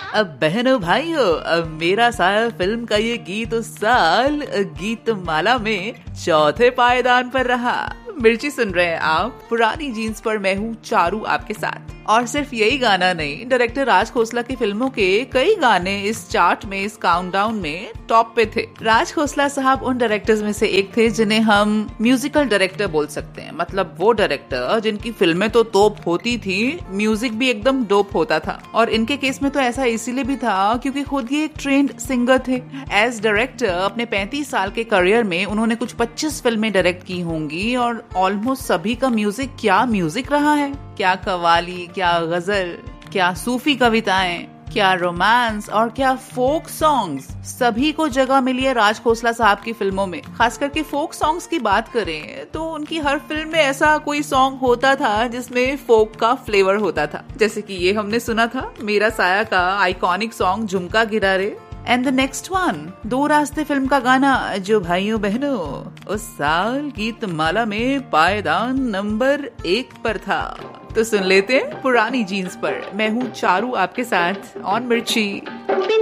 अब बहनों भाइयों, अब मेरा साया फिल्म का ये गीत उस साल गीत माला में चौथे पायदान पर रहा। मिर्ची सुन रहे हैं आप पुरानी जीन्स पर, मैं हूँ चारू आपके साथ। और सिर्फ यही गाना नहीं, डायरेक्टर राज खोसला की फिल्मों के कई गाने इस चार्ट में, इस काउंटडाउन में टॉप पे थे। राज खोसला साहब उन डायरेक्टर्स में से एक थे जिन्हें हम म्यूजिकल डायरेक्टर बोल सकते हैं। मतलब वो डायरेक्टर जिनकी फिल्में तो तोप होती थी, म्यूजिक भी एकदम डोप होता था। और इनके केस में तो ऐसा इसीलिए भी था क्योंकि खुद ये एक ट्रेंड सिंगर थे। एज डायरेक्टर अपने 35 साल के करियर में उन्होंने कुछ 25 फिल्में डायरेक्ट की होंगी और ऑलमोस्ट सभी का म्यूजिक क्या म्यूजिक रहा है। क्या कवाली, क्या गजल, क्या सूफी कविताएं, क्या रोमांस और क्या फोक सॉन्ग्स, सभी को जगह मिली है राज खोसला साहब की फिल्मों में। खास करके फोक सॉन्ग्स की बात करें तो उनकी हर फिल्म में ऐसा कोई सॉन्ग होता था जिसमें फोक का फ्लेवर होता था। जैसे कि ये हमने सुना था मेरा साया का आइकॉनिक सॉन्ग झुमका गिरा रे, एंड द नेक्स्ट वन दो रास्ते फिल्म का गाना जो भाइयों बहनों उस साल गीत माला में पायदान नंबर 1 पर था। तो सुन लेते हैं पुरानी जीन्स पर, मैं हूँ चारू आपके साथ ऑन मिर्ची।